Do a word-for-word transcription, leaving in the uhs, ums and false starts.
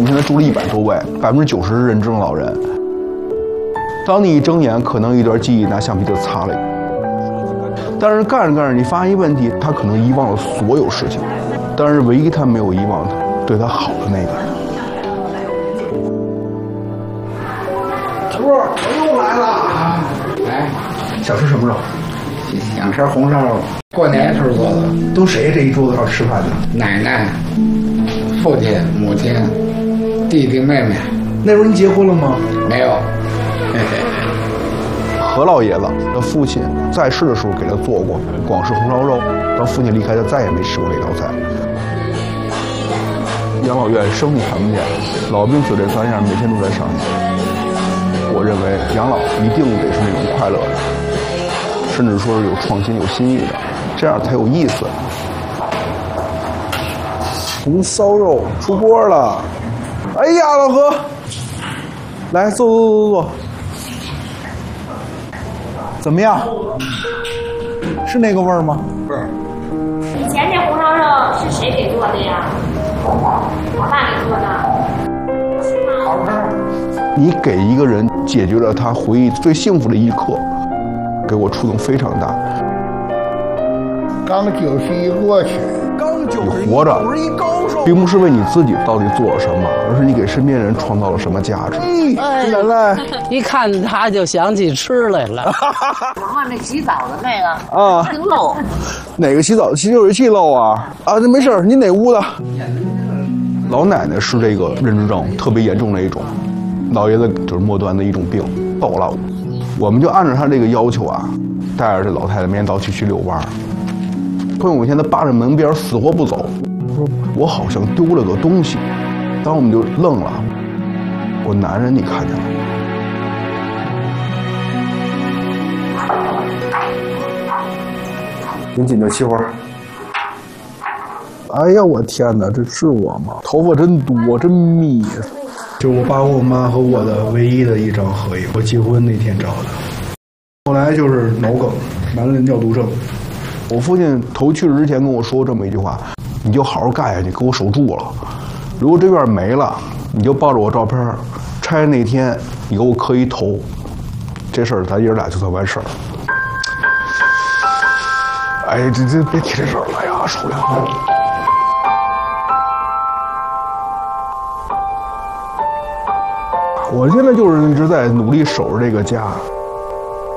现在住了一百多位，百分之九十是认证老人。当你一睁眼，可能一段记忆拿橡皮就擦了。但是干着干着，你发现一个问题，他可能遗忘了所有事情，但是唯一他没有遗忘他对他好的那个人。 叔，我又来了。来， 想吃什么肉？ 想吃红烧肉。过年时候做的。 都谁这一桌子上吃饭呢？ 奶奶、父亲、母亲、弟弟、妹妹。 那时候你结婚了吗？ 没有。嘿嘿。 何老爷子的父亲在世的时候给他做过广式红烧肉，当父亲离开，他再也没吃过这道菜。养老院生意看不见，老病死这三样每天都在上演。我认为养老一定得是那种快乐的，甚至说是有创新、有新意的，这样才有意思。红烧肉出锅了！哎呀，老何，来坐坐坐坐坐。怎么样？是那个味儿吗？ 不是。 以前这红烧肉是谁给做的呀？我爸给做的。 好吃。 你给一个人解决了他回忆最幸福的一刻，给我触动非常大。 刚九十一过去， 刚九十一，活着，并不是为你自己到底做了什么，而是你给身边人创造了什么价值。哎，奶奶， 一看他就想起吃来了。 我看那洗澡的那个啊， 挺漏。 哪个洗澡洗热水器漏啊？啊，那没事，你哪屋的？老奶奶是这个认知症特别严重的一种。老爷子就是末端的一种病，走了，我们就按照他这个要求啊，带着这老太太每天早起去遛弯儿。突然有一天，他扒着门边死活不走，说：“我好像丢了个东西。”当我们就愣了。我男人，你看见了？紧紧的吸会儿。哎呀，我天哪，这是我吗？头发真多，真密。 就我爸我妈和我的唯一的一张合影，我结婚那天照的。后来就是脑梗，完了尿毒症。 我父亲头去世之前跟我说过这么一句话：“你就好好干下去，给我守住了。如果这院没了，你就抱着我照片，拆那天你给我磕一头，这事儿咱爷俩就算完事儿。”哎，这这别提这事儿了呀，受不了。我现在就是一直在努力守着这个家。